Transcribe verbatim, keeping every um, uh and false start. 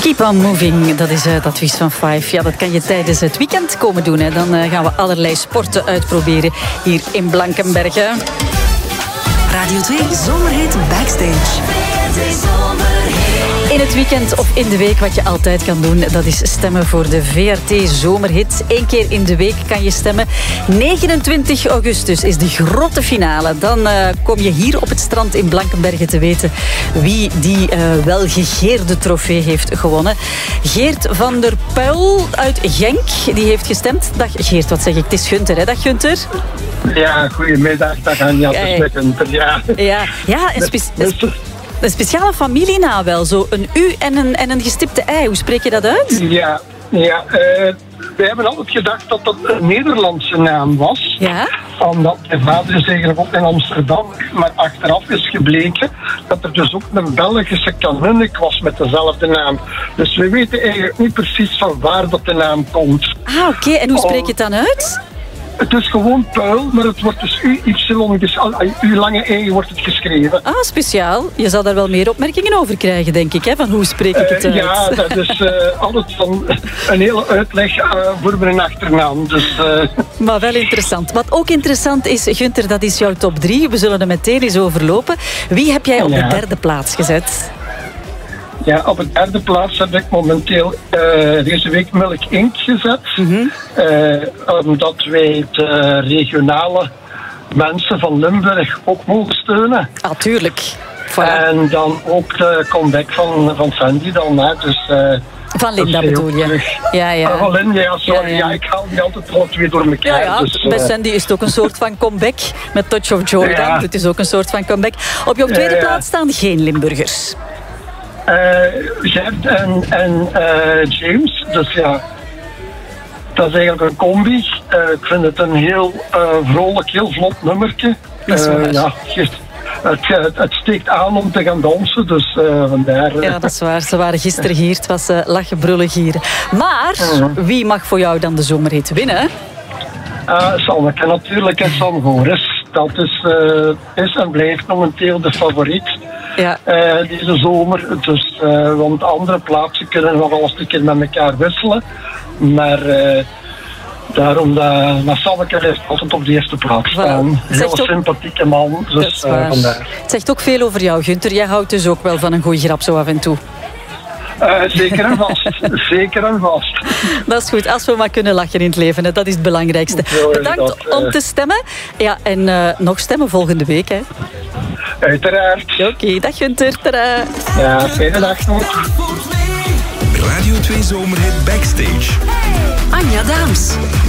Keep on moving, dat is het advies van Five. Ja, dat kan je tijdens het weekend komen doen. Hè. Dan uh, gaan we allerlei sporten uitproberen hier in Blankenberge. Radio twee Zomerhit Backstage. In het weekend of in de week wat je altijd kan doen, dat is stemmen voor de V R T Zomerhit. Eén keer in de week kan je stemmen. negenentwintig augustus is de grote finale. Dan uh, kom je hier op het strand in Blankenberge te weten wie die uh, welgegeerde trofee heeft gewonnen. Geert van der Puil uit Genk, die heeft gestemd. Dag Geert, wat zeg ik? Het is Gunther, hè? Dag Gunther. Ja, goedemiddag. Dag Anja, het is met Gunther, ja. Ja, ja een, spe- een speciale familienaam wel. Zo een U en een, en een gestipte ei. Hoe spreek je dat uit? Ja, ja uh, wij hebben altijd gedacht dat dat een Nederlandse naam was. Ja? Omdat mijn vader is eigenlijk ook in Amsterdam. Maar achteraf is gebleken dat er dus ook een Belgische kanunnik was met dezelfde naam. Dus we weten eigenlijk niet precies van waar dat de naam komt. Ah, oké. Okay. En hoe spreek je het dan uit? Het is gewoon Puil, maar het wordt dus U Y, dus U lange E wordt het geschreven. Ah, speciaal. Je zal daar wel meer opmerkingen over krijgen, denk ik, hè? Van hoe spreek ik het uit? Uh, ja, dat is uh, alles van een hele uitleg uh, voor mijn achternaam. Dus, uh... Maar wel interessant. Wat ook interessant is, Gunther, dat is jouw top drie. We zullen er meteen eens overlopen. Wie heb jij op ja. de derde plaats gezet? Ja, op de derde plaats heb ik momenteel uh, deze week Milk Inc gezet. Mm-hmm. Uh, omdat wij de regionale mensen van Limburg ook mogen steunen. Ah, tuurlijk. Voilà. En dan ook de comeback van, van Sandy dan. Hè. Dus, uh, van Linda bedoel je? Ja, ja. Uh, van Linda, ja, sorry. Ja, ja. ja, ik haal die altijd alle twee door elkaar. Ja, ja. Dus, uh, bij Sandy is het ook een soort van comeback. Met Touch of Joy ja. dan. Het is ook een soort van comeback. Op jouw tweede uh, plaats staan geen Limburgers. Uh, Gert en, en uh, James, dus ja, dat is eigenlijk een combi. Uh, ik vind het een heel uh, vrolijk, heel vlot nummertje. Uh, ja, het, het, het steekt aan om te gaan dansen, dus uh, vandaar. Uh. Ja, dat is waar. Ze waren gisteren hier, het was uh, lachen, brullen, gieren. Maar uh-huh. wie mag voor jou dan de zomerhit winnen? Uh, Sanneke, natuurlijk en Sam Goris. Dat is, uh, is en blijft momenteel de favoriet. Ja. Uh, deze zomer. Dus, uh, want andere plaatsen kunnen nog wel eens een keer met elkaar wisselen. Maar uh, daarom dat Sanneke heeft altijd op de eerste plaats staan. Voilà. Heel ook... sympathieke man. Dus, uh, vandaar. Het zegt ook veel over jou, Gunther. Jij houdt dus ook wel van een goede grap zo af en toe. Uh, zeker en vast. Zeker en vast. Dat is goed, als we maar kunnen lachen in het leven. Hè. Dat is het belangrijkste. Bedankt dat, uh... om te stemmen. Ja, en uh, nog stemmen volgende week. Hè. Uiteraard. Oké, okay, dag Gunther. Tadaa. Ja, fijne dag nog. Radio twee Zomerhit Backstage. Anja Daams.